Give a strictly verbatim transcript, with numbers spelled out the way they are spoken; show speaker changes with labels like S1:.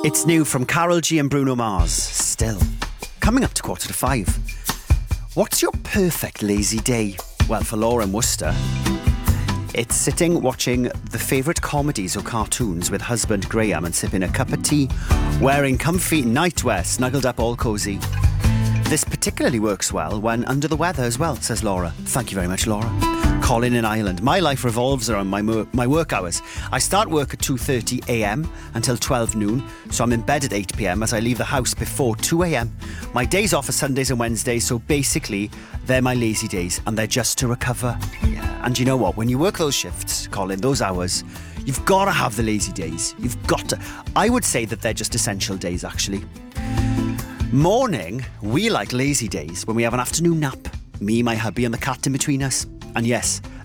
S1: It's new from Carol G and Bruno Mars. Still. Coming up to quarter to five. What's your perfect lazy day? Well, for Laura in Worcester, it's sitting watching the favourite comedies or cartoons with husband Graham and sipping a cup of tea, wearing comfy nightwear, snuggled up all cosy. This particularly works well when under the weather as well, says Laura. Thank you very much, Laura. Colin in Ireland. My life revolves around my mo- my work hours. I start work at two thirty a m until twelve noon, so I'm in bed at eight p m as I leave the house before two a m. My days off are Sundays and Wednesdays, so basically they're my lazy days and they're just to recover. Yeah. And you know what? When you work those shifts, Colin, those hours, you've got to have the lazy days. You've got to. I would say that they're just essential days, actually. Morning, we like lazy days when we have an afternoon nap. Me, my hubby and the cat in between us. And yes,